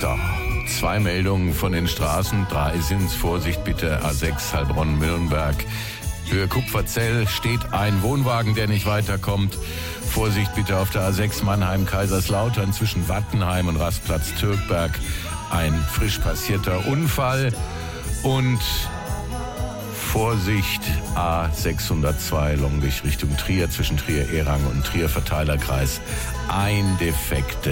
Da, 2 Meldungen von den Straßen, 3 sind's. Vorsicht bitte, A6 Heilbronn-Millenberg. Höhe Kupferzell steht ein Wohnwagen, der nicht weiterkommt. Vorsicht bitte auf der A6 Mannheim-Kaiserslautern zwischen Wattenheim und Rastplatz Türkberg. Ein frisch passierter Unfall. Und Vorsicht A602 Longwig Richtung Trier zwischen Trier-Erang und Trier-Verteilerkreis. Ein defektes